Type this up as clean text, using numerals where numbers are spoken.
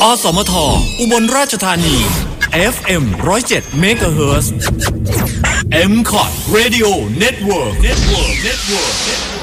สมทอุบลราชธานี FM 107 MHz MCOT Radio Network